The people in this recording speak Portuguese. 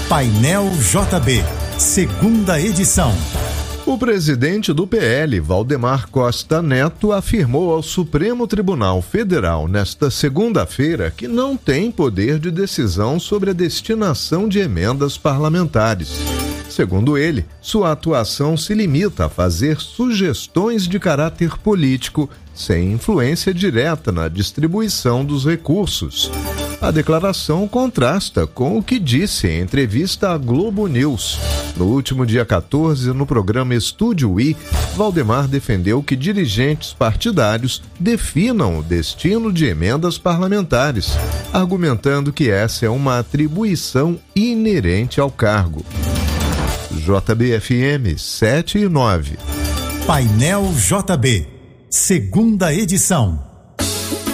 Painel JB, segunda edição. O presidente do PL, Valdemar Costa Neto, afirmou ao Supremo Tribunal Federal nesta segunda-feira que não tem poder de decisão sobre a destinação de emendas parlamentares. Segundo ele, sua atuação se limita a fazer sugestões de caráter político, sem influência direta na distribuição dos recursos. A declaração contrasta com o que disse em entrevista à Globo News. No último dia 14, no programa Estúdio I, Valdemar defendeu que dirigentes partidários definam o destino de emendas parlamentares, argumentando que essa é uma atribuição inerente ao cargo. JBFM 7 e 9. Painel JB, segunda edição.